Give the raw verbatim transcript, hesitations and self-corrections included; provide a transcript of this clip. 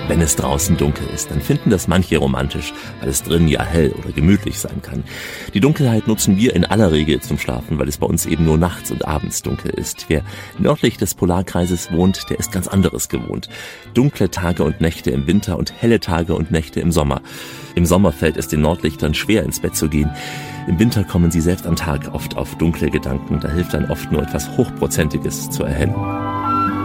wenn es draußen dunkel ist. Dann finden das manche romantisch, weil es drin ja hell oder gemütlich sein kann. Die Dunkelheit nutzen wir in aller Regel zum Schlafen, weil es bei uns eben nur nachts und abends dunkel ist. Wer nördlich des Polarkreises wohnt, der ist ganz anderes gewohnt. Dunkle Tage und Nächte im Winter und helle Tage und Nächte im Sommer. Im Sommer fällt es den Nordlichtern schwer, ins Bett zu gehen. Im Winter kommen sie selbst am Tag oft auf dunkle Gedanken. Da hilft dann oft nur etwas Hochprozentiges zu erhellen.